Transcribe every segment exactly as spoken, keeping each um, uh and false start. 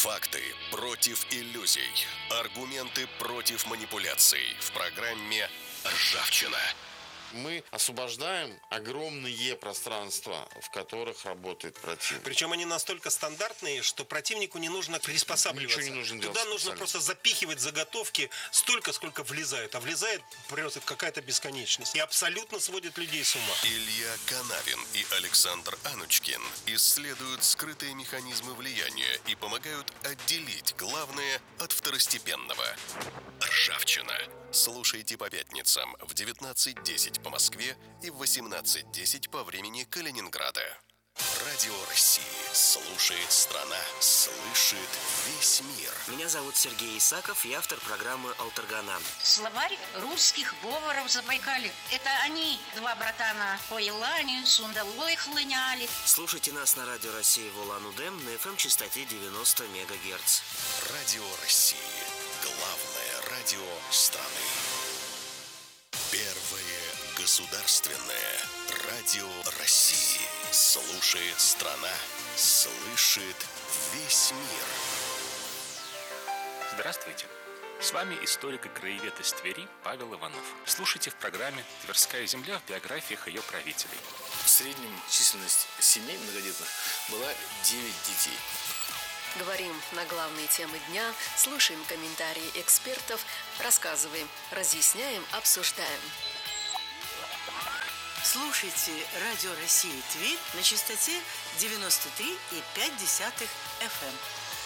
Факты против иллюзий. Аргументы против манипуляций. В программе «Ржавчина». Мы освобождаем огромные пространства, в которых работает противник. Причем они настолько стандартные, что противнику не нужно приспосабливаться. Ничего не нужно делать. Туда нужно просто запихивать заготовки столько, сколько влезает. А влезает просто какая-то бесконечность. И абсолютно сводит людей с ума. Илья Канавин и Александр Анучкин исследуют скрытые механизмы влияния и помогают отделить главное от второстепенного. Ржавчина. Слушайте по пятницам в девятнадцать десять по Москве и в восемнадцать десять по времени Калининграда. Радио России. Слушает страна. Слышит весь мир. Меня зовут Сергей Исаков, я автор программы «Алтаргана». Словарь русских говоров Забайкалья. Это они, два братана, по Елане, Сундалой хлыняли. Слушайте нас на Радио России в Улан-Удэ на эф эм-частоте девяносто мегагерц. Радио России. Главное радио страны. Первое государственное радио России. Слушает страна. Слышит весь мир. Здравствуйте. С вами историк и краевед из Твери Павел Иванов. Слушайте в программе «Тверская земля» в биографиях ее правителей. В среднем численность семей многодетных была девять детей. Говорим на главные темы дня, слушаем комментарии экспертов, рассказываем, разъясняем, обсуждаем. Слушайте Радио России Тверь на частоте девяносто три и пять десятых эф эм.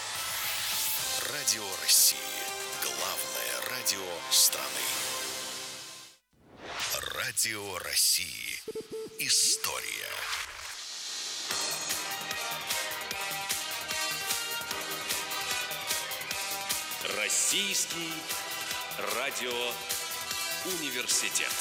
Радио России. Главное радио страны. Радио России. История. Российский радиоуниверситет.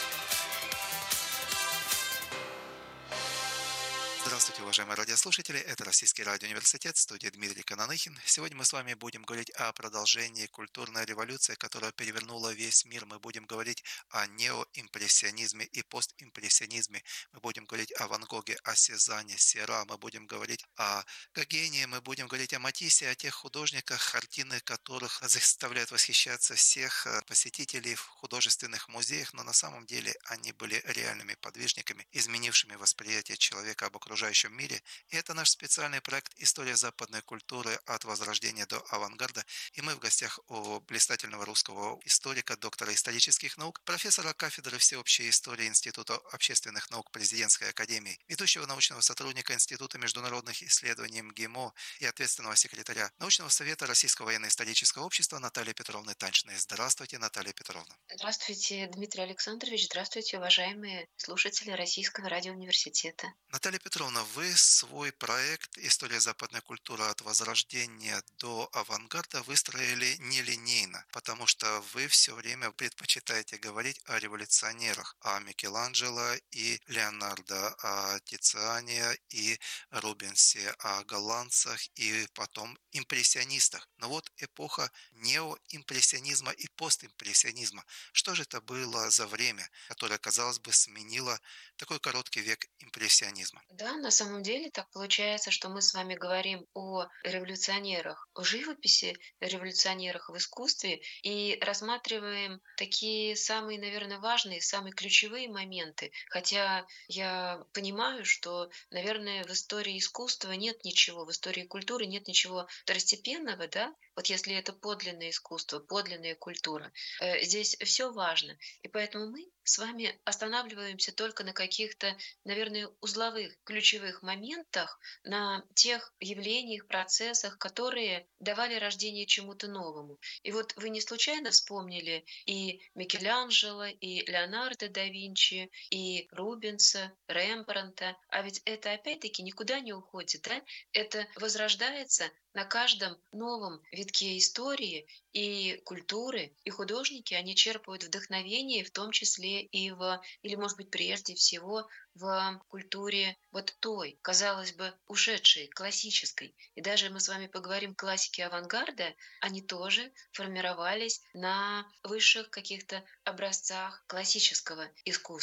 Здравствуйте, уважаемые радиослушатели. Это Российский радиоуниверситет, студия Дмитрий Кананыхин. Сегодня мы с вами будем говорить о продолжении культурной революции, которая перевернула весь мир. Мы будем говорить о неоимпрессионизме и постимпрессионизме. Мы будем говорить о Ван Гоге, о Сезанне, Сера. Мы будем говорить о Гогене. Мы будем говорить о Матиссе, о тех художниках, картины которых заставляют восхищаться всех посетителей в художественных музеях. Но на самом деле они были реальными подвижниками, изменившими восприятие человека об окружающем мире. И это наш специальный проект «История западной культуры от Возрождения до авангарда». И мы в гостях у блистательного русского историка, доктора исторических наук, профессора кафедры всеобщей истории Института общественных наук Президентской академии, ведущего научного сотрудника Института международных исследований эм гэ эм о и ответственного секретаря научного совета Российского военно-исторического общества Натальи Петровны Танчиной. Здравствуйте, Наталья Петровна. Здравствуйте, Дмитрий Александрович. Здравствуйте, уважаемые слушатели Российского радиоуниверситета. Наталья Петровна, вы свой проект «История западной культуры от Возрождения до авангарда» выстроили нелинейно, потому что вы все время предпочитаете говорить о революционерах, о Микеланджело и Леонардо, о Тициане и Рубенсе, о голландцах и потом импрессионистах. Но вот эпоха неоимпрессионизма и постимпрессионизма. Что же это было за время, которое, казалось бы, сменило такой короткий век импрессионизма? Да, на самом деле так получается, что мы с вами говорим о революционерах в живописи, революционерах в искусстве и рассматриваем такие самые, наверное, важные, самые ключевые моменты. Хотя я понимаю, что, наверное, в истории искусства нет ничего, в истории культуры нет ничего второстепенного, да? Вот если это подлинное искусство, подлинная культура, э, здесь все важно. И поэтому мы с вами останавливаемся только на каких-то, наверное, узловых, ключевых моментах, на тех явлениях, процессах, которые давали рождение чему-то новому. И вот вы не случайно вспомнили и Микеланджело, и Леонардо да Винчи, и Рубенса, Рембрандта, а ведь это опять-таки никуда не уходит, да? Это возрождается на каждом новом витке истории и культуры, и художники, они черпают вдохновение, в том числе и в, или, может быть, прежде всего, в культуре вот той, казалось бы, ушедшей, классической. И даже мы с вами поговорим классики авангарда, они тоже формировались на высших каких-то образцах классического искусства.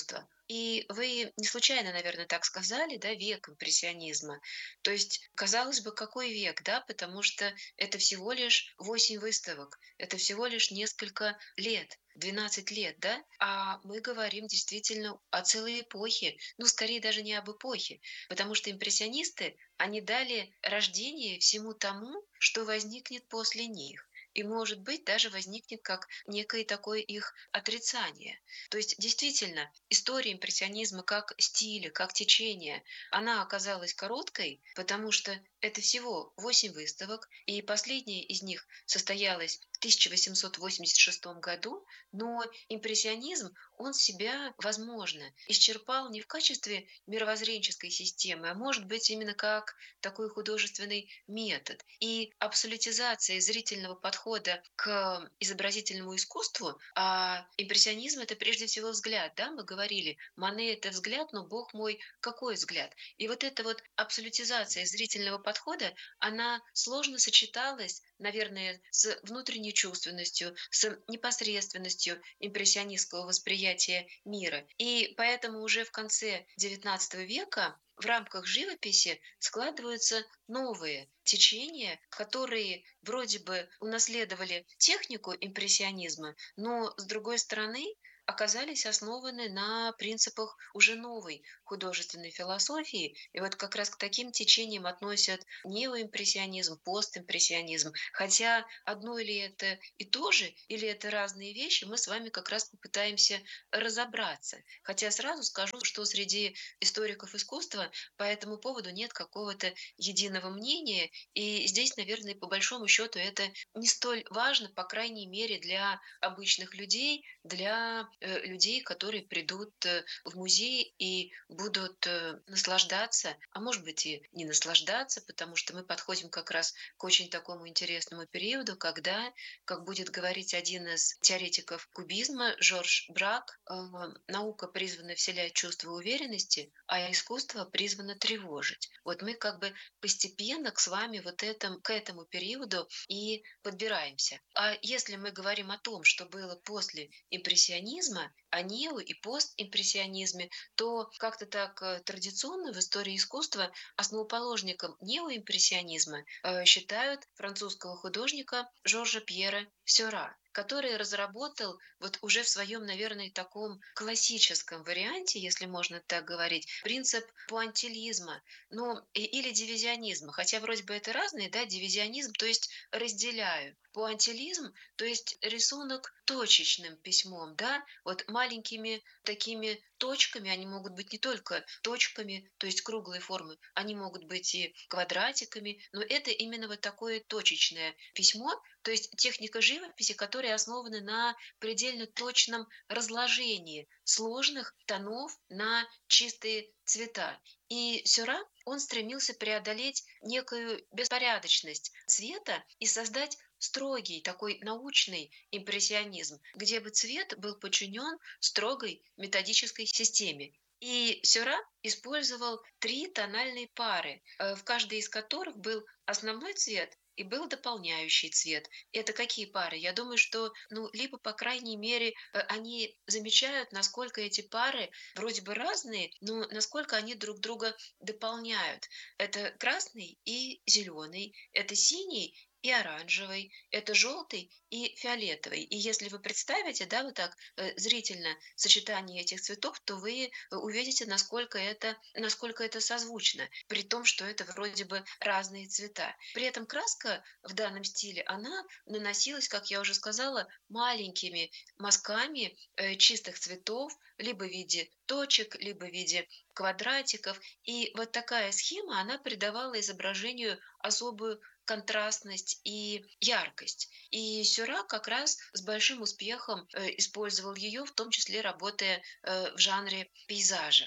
И вы не случайно, наверное, так сказали, да, век импрессионизма. То есть, казалось бы, какой век, да, потому что это всего лишь восемь выставок, это всего лишь несколько лет, двенадцать лет, да, а мы говорим действительно о целой эпохе, ну, скорее даже не об эпохе, потому что импрессионисты, они дали рождение всему тому, что возникнет после них. И, может быть, даже возникнет как некое такое их отрицание. То есть, действительно, история импрессионизма как стиля, как течения, она оказалась короткой, потому что это всего восемь выставок, и последняя из них состоялась в тысяча восемьсот восемьдесят шестом году, но импрессионизм, он себя, возможно, исчерпал не в качестве мировоззренческой системы, а может быть именно как такой художественный метод. И абсолютизация зрительного подхода к изобразительному искусству, а импрессионизм — это прежде всего взгляд, да, мы говорили, Мане — это взгляд, но, бог мой, какой взгляд? И вот эта вот абсолютизация зрительного подхода, она сложно сочеталась, наверное, с внутренней чувственностью, с непосредственностью импрессионистского восприятия мира. И поэтому уже в конце девятнадцатого века в рамках живописи складываются новые течения, которые вроде бы унаследовали технику импрессионизма, но, с другой стороны, оказались основаны на принципах уже новой художественной философии. И вот как раз к таким течениям относят неоимпрессионизм, постимпрессионизм. Хотя одно ли это и то же, или это разные вещи, мы с вами как раз попытаемся разобраться. Хотя сразу скажу, что среди историков искусства по этому поводу нет какого-то единого мнения. И здесь, наверное, по большому счету это не столь важно, по крайней мере, для обычных людей, для э, людей, которые придут э, в музей и будут э, наслаждаться, а может быть и не наслаждаться, потому что мы подходим как раз к очень такому интересному периоду, когда, как будет говорить один из теоретиков кубизма, Жорж Брак, э, наука призвана вселять чувство уверенности, а искусство призвано тревожить. Вот мы как бы постепенно к с вами вот этом, к этому периоду и подбираемся. А если мы говорим о том, что было после импрессионизма, о нео- и постимпрессионизме, то как-то так э, традиционно в истории искусства основоположником неоимпрессионизма э, считают французского художника Жоржа Пьера Сюра, который разработал вот уже в своем, наверное, таком классическом варианте, если можно так говорить, принцип пуантилизма, ну, и- или дивизионизма. Хотя вроде бы это разные, да, дивизионизм, то есть разделяю. Пуантилизм, то есть рисунок точечным письмом, да, вот маленькими такими точками, они могут быть не только точками, то есть круглой формы, они могут быть и квадратиками, но это именно вот такое точечное письмо, то есть техника живописи, которая основана на предельно точном разложении сложных тонов на чистые цвета. И Сюра, он стремился преодолеть некую беспорядочность цвета и создать строгий такой научный импрессионизм, где бы цвет был подчинен строгой методической системе. И Сюра использовал три тональные пары, э, в каждой из которых был основной цвет и был дополняющий цвет. Это какие пары? Я думаю, что, ну, либо, по крайней мере, э, они замечают, насколько эти пары вроде бы разные, но насколько они друг друга дополняют. Это красный и зеленый, это синий и оранжевый, это желтый и фиолетовый. И если вы представите, да, вот так э, зрительно сочетание этих цветов, то вы э, увидите, насколько это, насколько это созвучно, при том, что это вроде бы разные цвета. При этом краска в данном стиле, она наносилась, как я уже сказала, маленькими мазками э, чистых цветов, либо в виде точек, либо в виде квадратиков. И вот такая схема, она придавала изображению особую контрастность и яркость. И Сюра как раз с большим успехом э, использовал ее, в том числе работая э, в жанре пейзажа.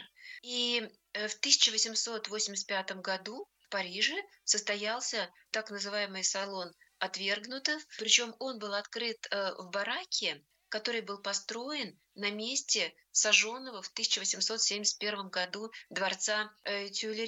И э, в тысяча восемьсот восемьдесят пятом году в Париже состоялся так называемый салон отвергнутых, причем он был открыт э, в бараке, который был построен на месте сожженного в тысяча восемьсот семьдесят первом году дворца э, Тюильри.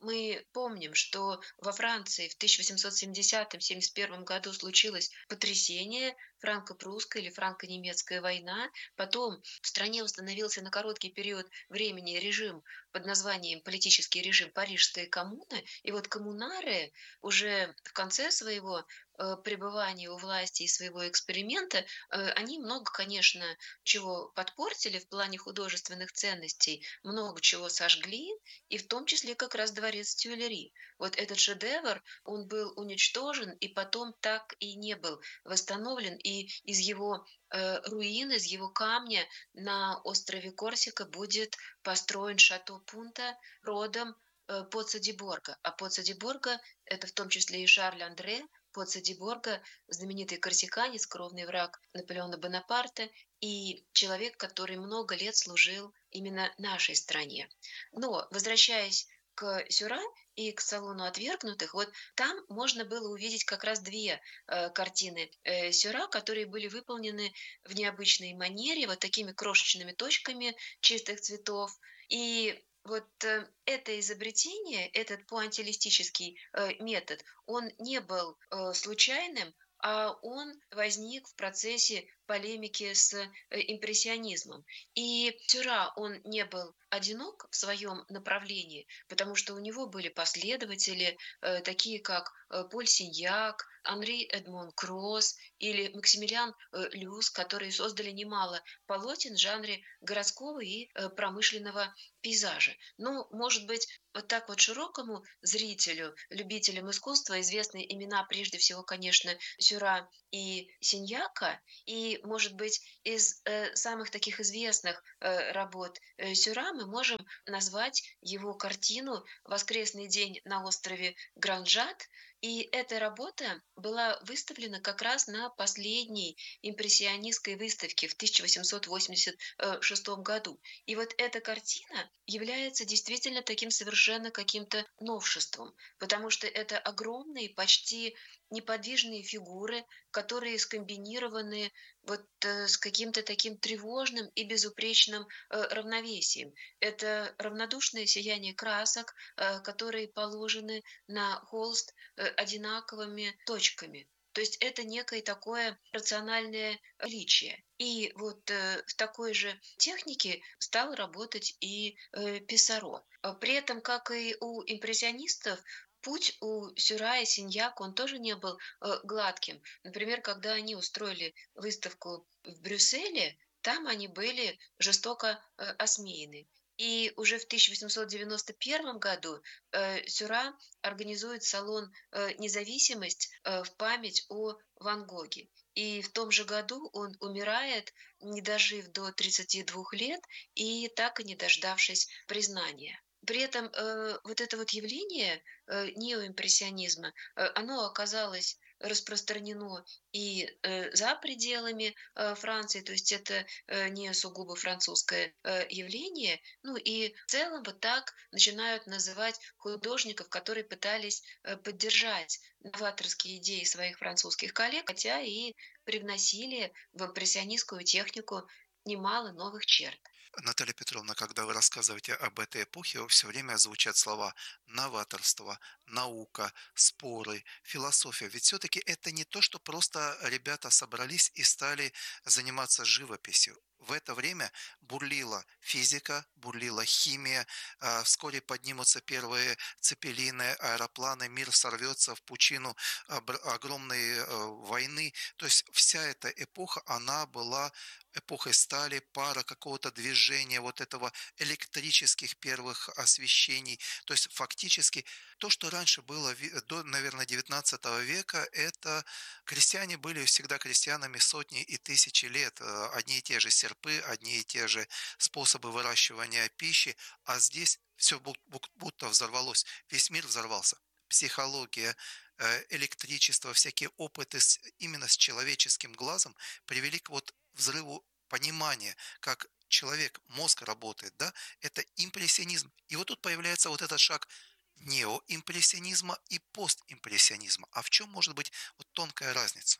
мы помним, что во Франции в тысяча восемьсот семидесятом — семьдесят первом году случилось потрясение, франко-прусская или франко-немецкая война. Потом в стране установился на короткий период времени режим под названием политический режим Парижской коммуны. И вот коммунары уже в конце своего э, пребывания у власти и своего эксперимента, э, они много, конечно, чего подпортили в плане художественных ценностей, много чего сожгли, и в том числе как раз дворец Тюильри. Вот этот шедевр, он был уничтожен и потом так и не был восстановлен, и из его э, руин, из его камня на острове Корсика будет построен шато Пунта родом э, Поццо ди Борго. А Поццо ди Борго — это в том числе и Шарль Андре Поццо ди Борго, знаменитый корсиканец, кровный враг Наполеона Бонапарта и человек, который много лет служил именно нашей стране. Но, возвращаясь к Сюрра и к салону отвергнутых, вот там можно было увидеть как раз две э, картины э, Сюрра, которые были выполнены в необычной манере, вот такими крошечными точками чистых цветов. И вот э, это изобретение, этот пуантилистический э, метод, он не был э, случайным, а он возник в процессе полемики с э, импрессионизмом. И Сюрра, он не был одинок в своем направлении, потому что у него были последователи, э, такие как э, Поль Синьяк, Анри Эдмон Кросс или Максимилиан э, Люс, которые создали немало полотен в жанре городского и э, промышленного пейзажа. Ну, может быть, вот так вот широкому зрителю, любителям искусства известны имена прежде всего, конечно, Сюрра и Синьяка, и, может быть, из э, самых таких известных э, работ э, Сюрра мы можем назвать его картину «Воскресный день на острове Гранжат». И эта работа была выставлена как раз на последней импрессионистской выставке в тысяча восемьсот восемьдесят шестом году. И вот эта картина является действительно таким совершенно каким-то новшеством, потому что это огромные, почти неподвижные фигуры, которые скомбинированы вот э, с каким-то таким тревожным и безупречным э, равновесием. Это равнодушное сияние красок, э, которые положены на холст э, одинаковыми точками. То есть это некое такое рациональное величие. И вот э, в такой же технике стал работать и э, Писаро. А При этом, как и у импрессионистов, путь у Сюрра и Синьяк, он тоже не был э, гладким. Например, когда они устроили выставку в Брюсселе, там они были жестоко э, осмеяны. И уже в тысяча восемьсот девяносто первом году э, Сюрра организует салон э, «Независимость» э, в память о Ван Гоге. И в том же году он умирает, не дожив до тридцати двух лет и так и не дождавшись признания. При этом э, вот это вот явление э, неоимпрессионизма, э, оно оказалось распространено и э, за пределами э, Франции, то есть это э, не сугубо французское э, явление. Ну и в целом вот так начинают называть художников, которые пытались э, поддержать новаторские идеи своих французских коллег, хотя и привносили в импрессионистскую технику немало новых черт. Наталья Петровна, когда вы рассказываете об этой эпохе, все время звучат слова новаторство, наука, споры, философия. Ведь все-таки это не то, что просто ребята собрались и стали заниматься живописью. В это время бурлила физика, бурлила химия, а, вскоре поднимутся первые цепелины, аэропланы, мир сорвется в пучину обр- огромной э, войны. То есть вся эта эпоха, она была эпохой стали, пара какого-то движения, вот этого электрических первых освещений. То есть фактически то, что раньше было ви- до, наверное, девятнадцатого века, это крестьяне были всегда крестьянами сотни и тысячи лет. Э, Одни и те же серпы, одни и те же способы выращивания пищи, а здесь все будто взорвалось, весь мир взорвался. Психология, э, электричество, всякие опыты с- именно с человеческим глазом привели к вот взрыву понимания, как человек, мозг работает, да, это импрессионизм. И вот тут появляется вот этот шаг неоимпрессионизма и постимпрессионизма. А в чем может быть вот тонкая разница?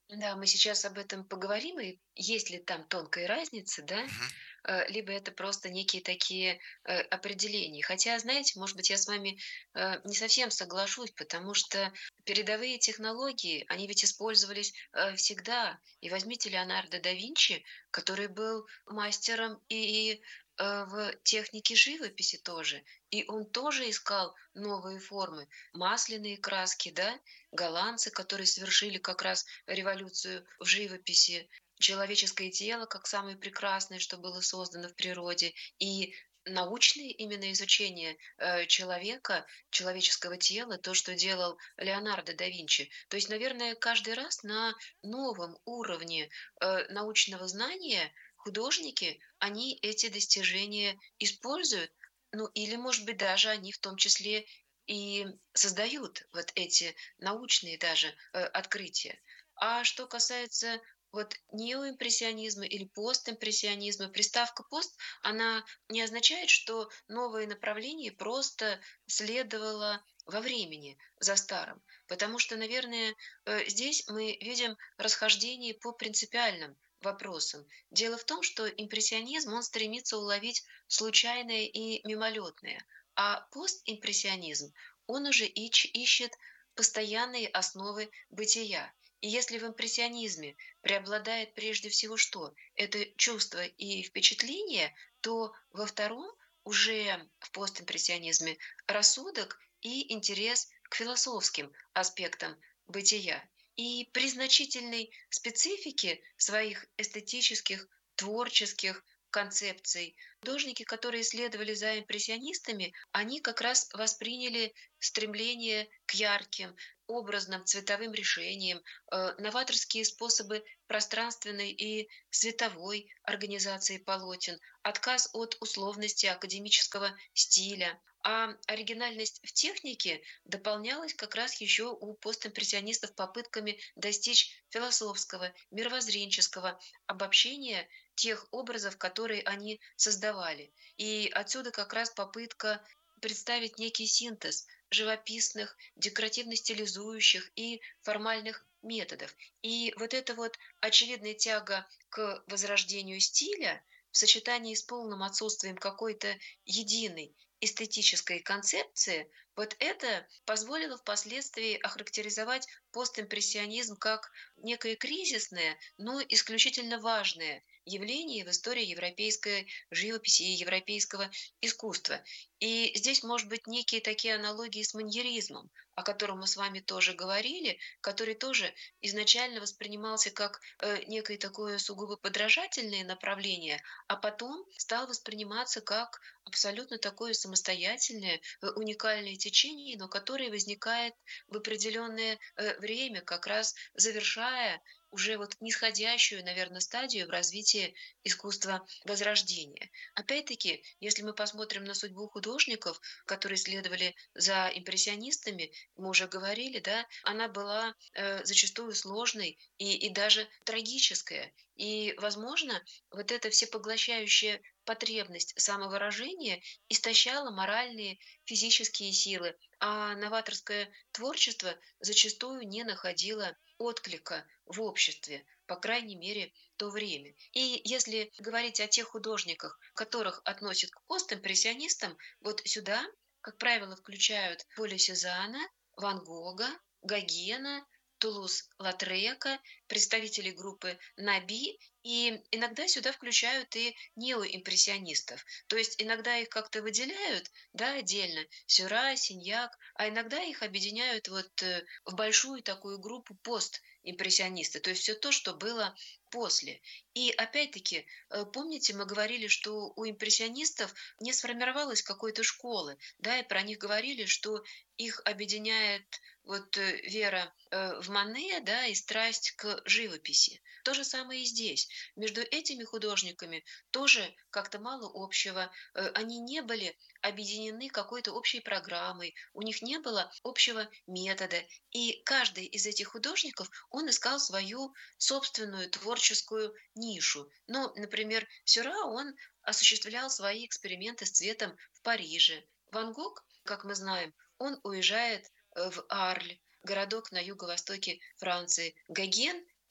Да, мы сейчас об этом поговорим, и есть ли там тонкая разница, да, Мгм. э, либо это просто некие такие э, определения. Хотя, знаете, может быть, я с вами э, не совсем соглашусь, потому что передовые технологии, они ведь использовались э, всегда. И возьмите Леонардо да Винчи, который был мастером и э, в технике живописи тоже. И он тоже искал новые формы, масляные краски, да, голландцы, которые совершили как раз революцию в живописи, человеческое тело как самое прекрасное, что было создано в природе, и научное именно изучение э, человека, человеческого тела, то, что делал Леонардо да Винчи. То есть, наверное, каждый раз на новом уровне э, научного знания художники, они эти достижения используют, ну или, может быть, даже они в том числе и создают вот эти научные даже э, открытия. А что касается вот неоимпрессионизма или постимпрессионизма, приставка «пост», она не означает, что новое направление просто следовало во времени за старым. Потому что, наверное, э, здесь мы видим расхождение по принципиальным вопросам. Дело в том, что импрессионизм, он стремится уловить случайное и мимолетное, а постимпрессионизм, он уже ич- ищет постоянные основы бытия. И если в импрессионизме преобладает прежде всего что? Это чувство и впечатление, то во втором, уже в постимпрессионизме, рассудок и интерес к философским аспектам бытия. И при значительной специфике своих эстетических, творческих концепций художники, которые следовали за импрессионистами, они как раз восприняли стремление к ярким, образным цветовым решениям, э, новаторские способы пространственной и световой организации полотен, отказ от условности академического стиля. А оригинальность в технике дополнялась как раз еще у постимпрессионистов попытками достичь философского, мировоззренческого обобщения тех образов, которые они создавали. И отсюда как раз попытка представить некий синтез живописных, декоративно-стилизующих и формальных методов. И вот эта вот очевидная тяга к возрождению стиля в сочетании с полным отсутствием какой-то единой эстетической концепции, вот это позволило впоследствии охарактеризовать постимпрессионизм как некое кризисное, но исключительно важное явление в истории европейской живописи и европейского искусства. И здесь, может быть, некие такие аналогии с маньеризмом, о котором мы с вами тоже говорили, который тоже изначально воспринимался как э, некое такое сугубо подражательное направление, а потом стал восприниматься как абсолютно такое самостоятельное, э, уникальное течение, но которое возникает в определенное э, время, как раз завершая уже вот нисходящую, наверное, стадию в развитии искусства Возрождения. Опять-таки, если мы посмотрим на судьбу художников, которые следовали за импрессионистами, мы уже говорили, да, она была э, зачастую сложной и, и даже трагическая. И, возможно, вот эта всепоглощающая потребность самовыражения истощала моральные, физические силы, а новаторское творчество зачастую не находило отклика в обществе, по крайней мере, в то время. И если говорить о тех художниках, которых относят к постимпрессионистам, вот сюда, как правило, включают Поля Сезанна, Ван Гога, Гогена, Тулус-Латрека, представителей группы Наби, и иногда сюда включают и неоимпрессионистов. То есть иногда их как-то выделяют, да, отдельно, Сюра, Синьяк, а иногда их объединяют вот э, в большую такую группу постимпрессионисты, то есть все то, что было после. И опять-таки, э, помните, мы говорили, что у импрессионистов не сформировалось какой-то школы, да, и про них говорили, что их объединяет вот э, вера э, в Мане, да, и страсть к живописи. То же самое и здесь. Между этими художниками тоже как-то мало общего. Э, Они не были объединены какой-то общей программой, у них не было общего метода. И каждый из этих художников, он искал свою собственную творческую нишу. Ну, например, Сюра, он осуществлял свои эксперименты с цветом в Париже. Ван Гог, как мы знаем, он уезжает э, в Арль, городок на юго-востоке Франции. Гоген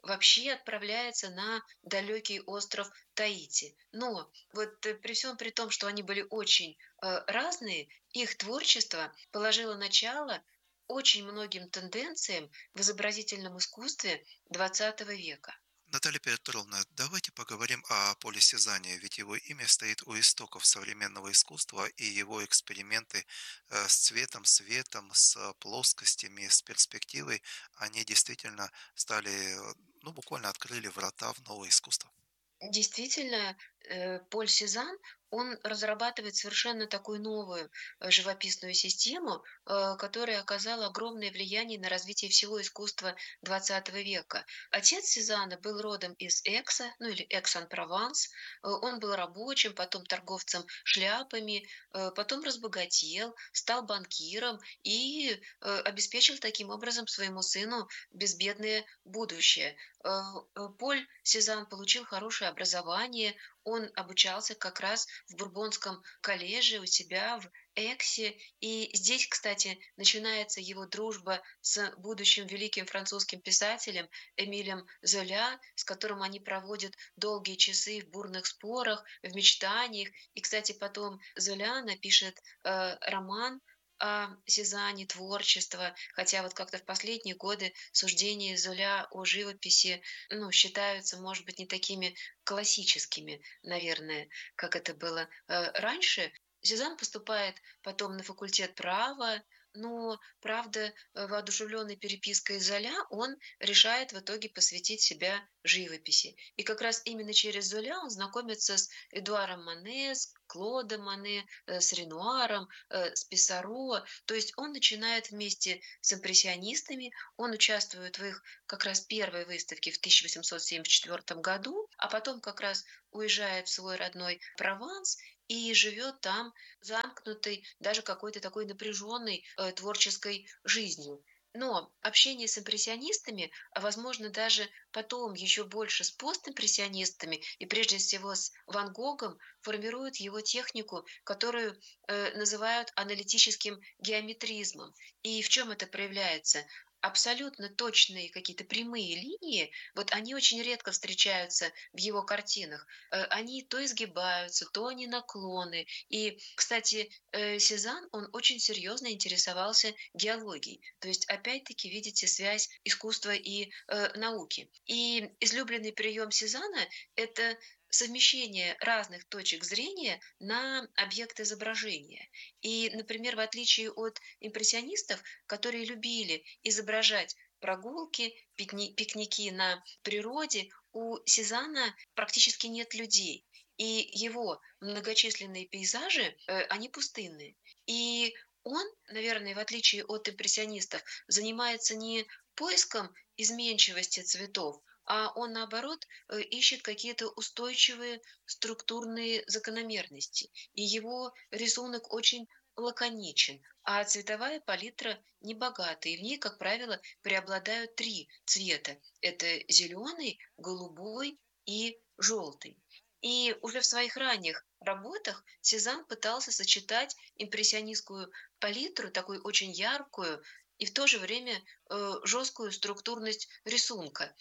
вообще отправляется на далекий остров Таити. Но вот э, при всем при том, что они были очень э, разные, их творчество положило начало очень многим тенденциям в изобразительном искусстве двадцатого века. Наталья Петровна, давайте поговорим о Поле Сезанне, ведь его имя стоит у истоков современного искусства, и его эксперименты э, с цветом, светом, с плоскостями, с перспективой, они действительно стали, э, ну, буквально открыли врата в новое искусство. Действительно, э, Поль Сезанн, он разрабатывает совершенно такую новую э, живописную систему, э, которая оказала огромное влияние на развитие всего искусства двадцатого века. Отец Сезанна был родом из Экса, ну или Экс-ан-Прованс. Э, Он был рабочим, потом торговцем шляпами, э, потом разбогател, стал банкиром и э, обеспечил таким образом своему сыну безбедное будущее. Э, э, Поль Сезанн получил хорошее образование, он обучался как раз в Бурбонском коллеже у себя в Эксе. И здесь, кстати, начинается его дружба с будущим великим французским писателем Эмилем Золя, с которым они проводят долгие часы в бурных спорах, в мечтаниях. И, кстати, потом Золя напишет э, роман о Сезанне, творчество, хотя вот как-то в последние годы суждения Золя о живописи, ну, считаются, может быть, не такими классическими, наверное, как это было э, раньше. Сезанн поступает потом на факультет права, но, правда, э, воодушевленный перепиской Золя, он решает в итоге посвятить себя живописи. И как раз именно через Золя он знакомится с Эдуаром Мане, с Клодом Мане, э, с Ренуаром, э, с Писаро. То есть он начинает вместе с импрессионистами, он участвует в их как раз первой выставке в тысяча восемьсот семьдесят четвёртом году, а потом как раз уезжает в свой родной Прованс и живет там замкнутой, даже какой-то такой напряженной э, творческой жизнью. Но общение с импрессионистами, а возможно даже потом еще больше с постимпрессионистами и прежде всего с Ван Гогом, формирует его технику, которую э, называют аналитическим геометризмом. И в чем это проявляется? Абсолютно точные какие-то прямые линии, вот они очень редко встречаются в его картинах. Э, Они то изгибаются, то они наклоны. И, кстати, э, Сезанн, он очень серьезно интересовался геологией. То есть, опять-таки, видите связь искусства и э, науки. И излюбленный прием Сезанна– это совмещение разных точек зрения на объект изображения. И, например, в отличие от импрессионистов, которые любили изображать прогулки, пикни- пикники на природе, у Сезанна практически нет людей. И его многочисленные пейзажи, э, они пустынные. И он, наверное, в отличие от импрессионистов, занимается не поиском изменчивости цветов, а он, наоборот, э, ищет какие-то устойчивые структурные закономерности. И его рисунок очень лаконичен, а цветовая палитра небогата, и в ней, как правило, преобладают три цвета. Это зеленый, голубой и желтый. И уже в своих ранних работах Сезанн пытался сочетать импрессионистскую палитру, такую очень яркую, и в то же время э, жесткую структурность рисунка.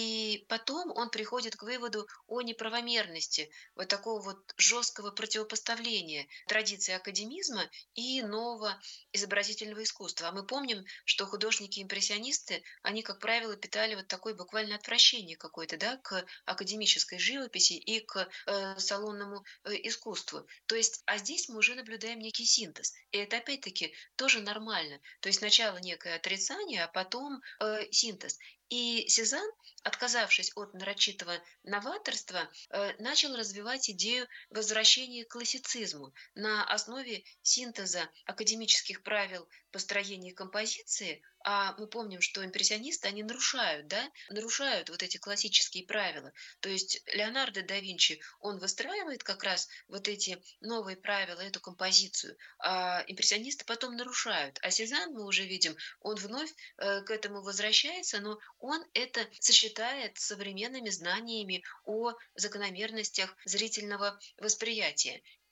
И потом он приходит к выводу о неправомерности вот такого вот жесткого противопоставления традиции академизма и нового изобразительного искусства. А мы помним, что художники-импрессионисты, они, как правило, питали вот такое буквально отвращение какое-то, да, к академической живописи и к э, салонному э, искусству. То есть, а здесь мы уже наблюдаем некий синтез. И это, опять-таки, тоже нормально. То есть сначала некое отрицание, а потом э, синтез. И Сезанн, отказавшись от нарочитого новаторства, э, начал развивать идею возвращения к классицизму на основе синтеза академических правил построения композиции. А мы помним, что импрессионисты, они нарушают, да, нарушают вот эти классические правила. То есть Леонардо да Винчи, он выстраивает как раз вот эти новые правила, эту композицию, а импрессионисты потом нарушают. А Сезанн, мы уже видим, он вновь э, к этому возвращается, но он это сочетает с современными знаниями о закономерностях зрительного восприятия.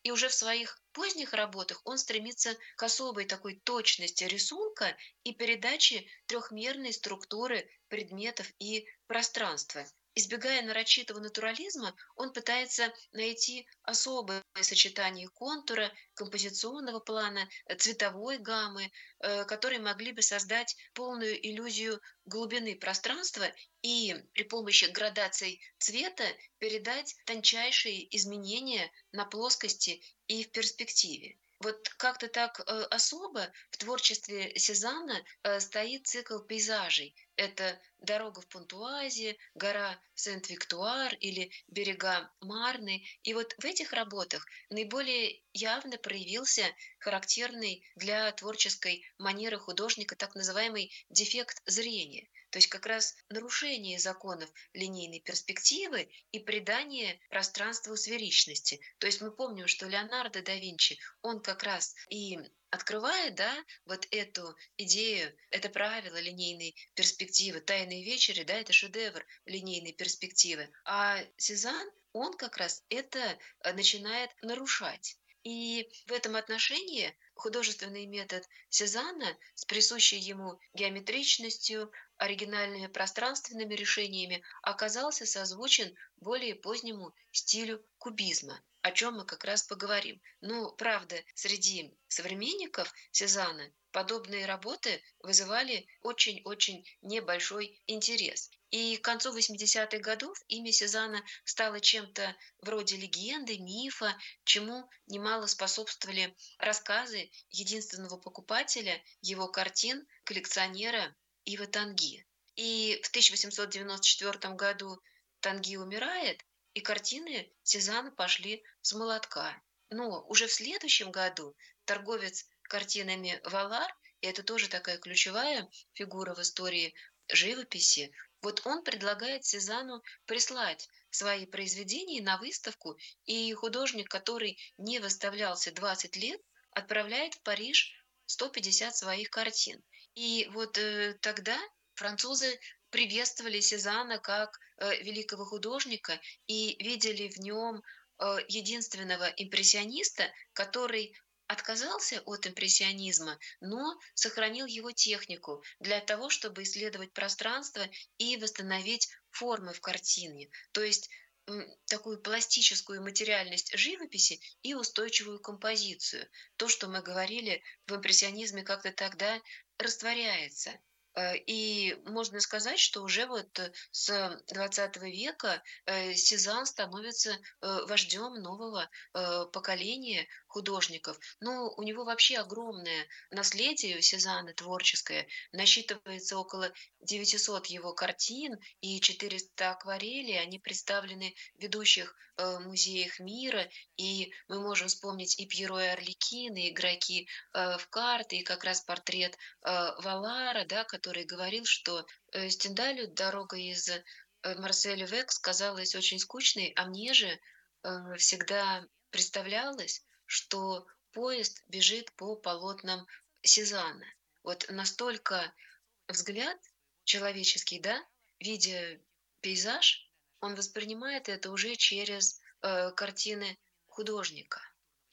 И уже в своих поздних работах он стремится к особой такой точности рисунка и передаче трехмерной структуры предметов и пространства. Избегая нарочитого натурализма, он пытается найти особое сочетание контура, композиционного плана, э, цветовой гаммы, э, которые могли бы создать полную иллюзию глубины пространства и при помощи градаций цвета передать тончайшие изменения на плоскости и в перспективе. Вот как-то так э, особо в творчестве Сезанна э, стоит цикл пейзажей. Это дорога в Пунтуазе, гора Сент-Виктуар или берега Марны. И вот в этих работах наиболее явно проявился характерный для творческой манеры художника так называемый дефект зрения. То есть как раз нарушение законов линейной перспективы и придание пространству сферичности. То есть мы помним, что Леонардо да Винчи, он как раз и открывает, да, вот эту идею, это правило линейной перспективы, «Тайные вечери», да, это шедевр линейной перспективы. А Сезанн, он как раз это э, начинает нарушать. И в этом отношении художественный метод Сезанна с присущей ему геометричностью, оригинальными пространственными решениями оказался созвучен более позднему стилю кубизма, о чем мы как раз поговорим. Но, правда, среди современников Сезанна подобные работы вызывали очень-очень небольшой интерес. И к концу восьмидесятых годов имя Сезанна стало чем-то вроде легенды, мифа, чему немало способствовали рассказы единственного покупателя его картин, коллекционера Ива Танги. И в тысяча восемьсот девяносто четвёртом году Танги умирает, и картины Сезанна пошли с молотка. Но уже в следующем году торговец картинами Валар, и это тоже такая ключевая фигура в истории живописи, вот он предлагает Сезанну прислать свои произведения на выставку, и художник, который не выставлялся двадцать лет, отправляет в Париж сто пятьдесят своих картин. И вот э, тогда французы приветствовали Сезанна как э, великого художника и видели в нем э, единственного импрессиониста, который отказался от импрессионизма, но сохранил его технику для того, чтобы исследовать пространство и восстановить формы в картине. То есть м, такую пластическую материальность живописи и устойчивую композицию. То, что мы говорили в импрессионизме как-то тогда растворяется. Э, И можно сказать, что уже вот э, с двадцатого века э, Сезанн становится э, вождем нового э, поколения художников. Но у него вообще огромное наследие у Сезанна творческое. Насчитывается около девятисот его картин и четыреста акварелей. Они представлены в ведущих э, музеях мира. И мы можем вспомнить и Пьеро и Арлекин, и игроки э, в карты, и как раз портрет э, Валара, да, который говорил, что э, Стендалю дорога из э, Марселя в Экс казалась очень скучной, а мне же э, всегда представлялось, что поезд бежит по полотнам Сезанна. Вот настолько взгляд человеческий, да, видя пейзаж, он воспринимает это уже через э, картины художника.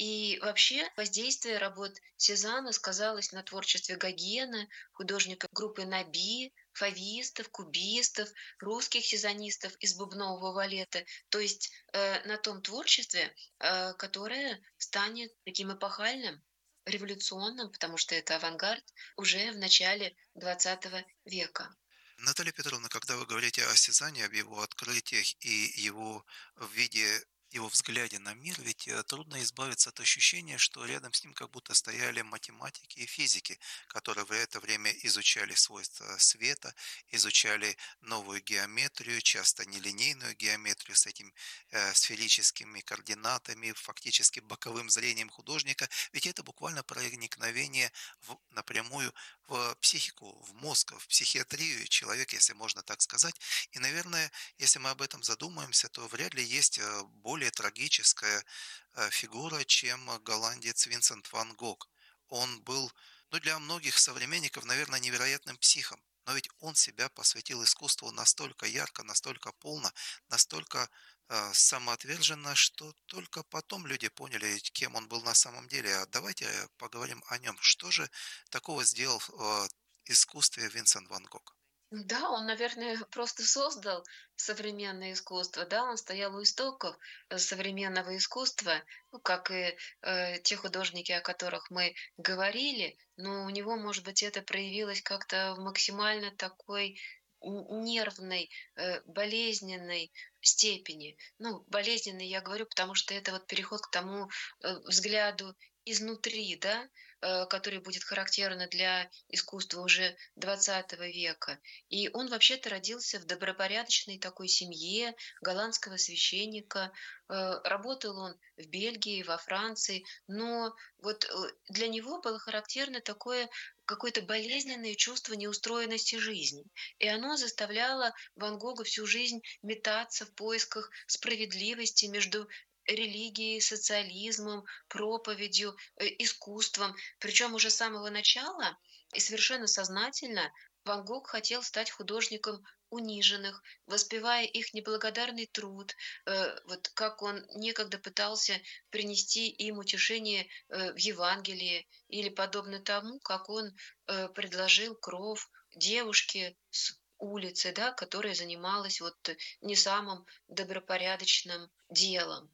И вообще воздействие работ Сезанна сказалось на творчестве Гогена, художников группы Наби, фавистов, кубистов, русских сезонистов из бубнового балета, то есть э, на том творчестве, э, которое станет таким эпохальным, революционным, потому что это авангард, уже в начале двадцатого века. Наталья Петровна, когда вы говорите о Сезанне, об его открытиях и его виде, его взгляде на мир, ведь э, трудно избавиться от ощущения, что рядом с ним как будто стояли математики и физики, которые в это время изучали свойства света, изучали новую геометрию, часто нелинейную геометрию с этими э, сферическими координатами, фактически боковым зрением художника, ведь это буквально проникновение в, напрямую в психику, в мозг, в психиатрию человека, если можно так сказать. И, наверное, если мы об этом задумаемся, то вряд ли есть э, более трагическая э, фигура, чем э, голландец Винсент ван Гог. Он был, ну, для многих современников, наверное, невероятным психом. Но ведь он себя посвятил искусству настолько ярко, настолько полно, настолько э, самоотверженно, что только потом люди поняли, кем он был на самом деле. А давайте поговорим о нем. Что же такого сделал в искусстве Винсент Ван Гог? Да, он, наверное, просто создал современное искусство, да, он стоял у истоков э, современного искусства, ну, как и э, те художники, о которых мы говорили, но у него, может быть, это проявилось как-то в максимально такой н- нервной, э, болезненной степени. Ну, болезненной я говорю, потому что это вот переход к тому э, взгляду изнутри, да, э, который будет характерно для искусства уже двадцатого века. И он вообще-то родился в добропорядочной такой семье голландского священника. Э, Работал он в Бельгии, во Франции, но вот э, для него было характерно такое какое-то болезненное чувство неустроенности жизни. И оно заставляло Ван Гога всю жизнь метаться в поисках справедливости между религией, социализмом, проповедью, э, искусством. Причем уже с самого начала и совершенно сознательно Ван Гог хотел стать художником униженных, воспевая их неблагодарный труд, э, вот как он некогда пытался принести им утешение э, в Евангелии, или подобно тому, как он э, предложил кров девушке с улицы, да, которая занималась вот э, не самым добропорядочным делом.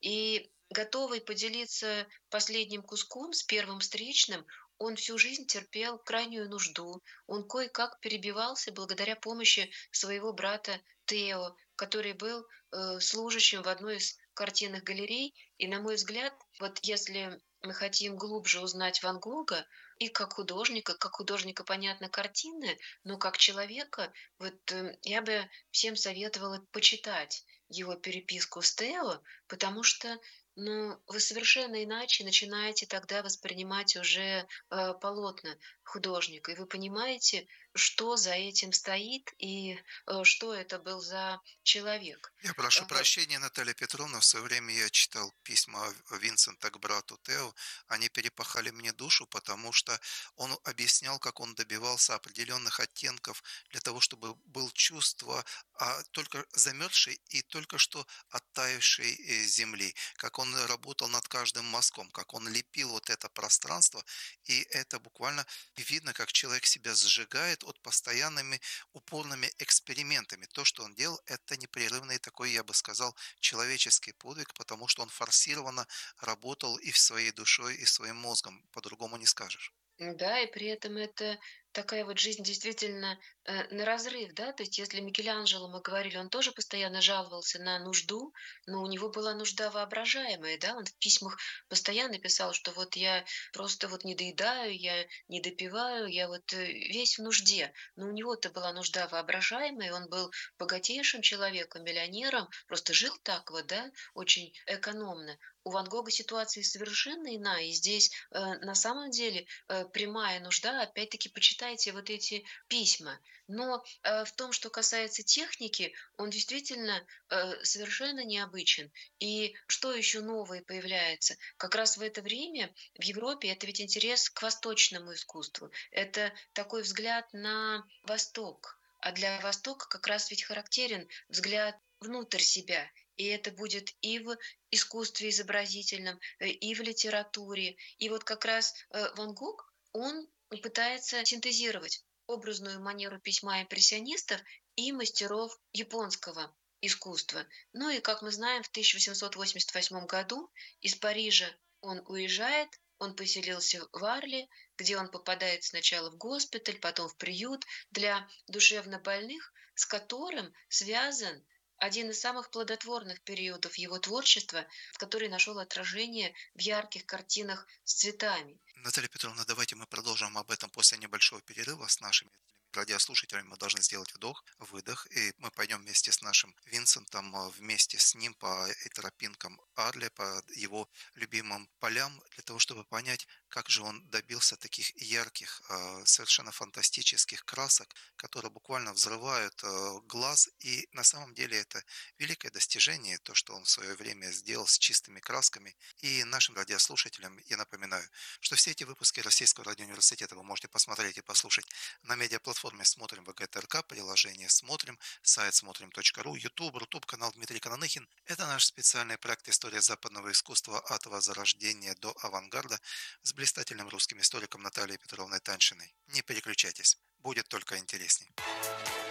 И готовый поделиться последним куском с первым встречным, он всю жизнь терпел крайнюю нужду, он кое-как перебивался благодаря помощи своего брата Тео, который был э, служащим в одной из картинных галерей. И, на мой взгляд, вот если мы хотим глубже узнать Ван Гога, и как художника, как художника, понятно, картины, но как человека, вот э, я бы всем советовала почитать его переписку с Тео, потому что, ну, вы совершенно иначе начинаете тогда воспринимать уже э, полотна художника, и вы понимаете, что за этим стоит и э, что это был за человек. Я прошу Э, прощения, Наталья Петровна, в свое время я читал письма Винсента к брату Тео, они перепахали мне душу, потому что он объяснял, как он добивался определенных оттенков для того, чтобы был чувство а, только замерзшей и только что оттаившей э, земли, как он работал над каждым мазком, как он лепил вот это пространство, и это буквально видно, как человек себя сжигает от постоянными упорными экспериментами. То, что он делал, это непрерывный такой, я бы сказал, человеческий подвиг, потому что он форсированно работал и в своей душой, и своим мозгом. По-другому не скажешь. Да, и при этом это такая вот жизнь действительно э, на разрыв, да, то есть если Микеланджело, мы говорили, он тоже постоянно жаловался на нужду, но у него была нужда воображаемая, да, он в письмах постоянно писал, что вот я просто вот не доедаю, я не допиваю, я вот э, весь в нужде, но у него-то была нужда воображаемая, он был богатейшим человеком, миллионером, просто жил так вот, да, очень экономно. У Ван Гога ситуация совершенно иная, и здесь э, на самом деле э, прямая нужда, опять-таки почитайте вот эти письма. Но э, в том, что касается техники, он действительно э, совершенно необычен. И что еще новое появляется? Как раз в это время в Европе это ведь интерес к восточному искусству. Это такой взгляд на Восток. А для Востока как раз ведь характерен взгляд внутрь себя. И это будет и в искусстве изобразительном, э, и в литературе. И вот как раз э, Ван Гог, он пытается синтезировать образную манеру письма импрессионистов и мастеров японского искусства. Ну и, как мы знаем, в тысяча восемьсот восемьдесят восьмом году из Парижа он уезжает, он поселился в Арле, где он попадает сначала в госпиталь, потом в приют для душевнобольных, с которым связан один из самых плодотворных периодов его творчества, который нашел отражение в ярких картинах с цветами. Наталья Петровна, давайте мы продолжим об этом после небольшого перерыва с нашими радиослушателями. Мы должны сделать вдох, выдох, и мы пойдем вместе с нашим Винсентом, а, вместе с ним по тропинкам Арли, по его любимым полям, для того, чтобы понять, как же он добился таких ярких, э, совершенно фантастических красок, которые буквально взрывают э, глаз. И на самом деле это великое достижение, то, что он в свое время сделал с чистыми красками. И нашим радиослушателям я напоминаю, что все эти выпуски Российского радиоуниверситета вы можете посмотреть и послушать на медиаплатформе «Смотрим ВГТРК», приложение «Смотрим», сайт смотрим точка ру, YouTube, Рутуб-канал Дмитрий Кананыхин. Это наш специальный проект «История западного искусства от возрождения до авангарда» с блистательным русским историком Натальей Петровной Таньшиной. Не переключайтесь, будет только интересней.